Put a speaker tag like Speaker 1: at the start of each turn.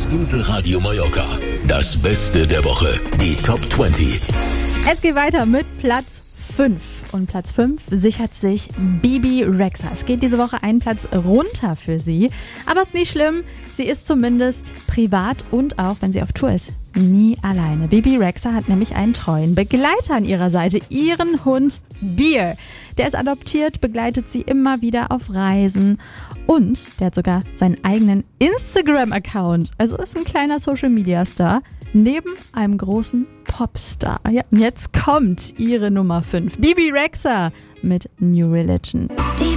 Speaker 1: Inselradio Mallorca. Das Beste der Woche. Die Top 20.
Speaker 2: Es geht weiter mit Platz 5. Und Platz 5 sichert sich Bebe Rexha. Es geht diese Woche einen Platz runter für sie. Aber ist nicht schlimm. Sie ist zumindest privat und auch, wenn sie auf Tour ist, nie alleine. Bebe Rexha hat nämlich einen treuen Begleiter an ihrer Seite, ihren Hund Beer. Der ist adoptiert, begleitet sie immer wieder auf Reisen und der hat sogar seinen eigenen Instagram-Account. Also ist ein kleiner Social-Media-Star neben einem großen Popstar. Ja, und jetzt kommt ihre Nummer 5, Bebe Rexha mit New Religion.
Speaker 3: Die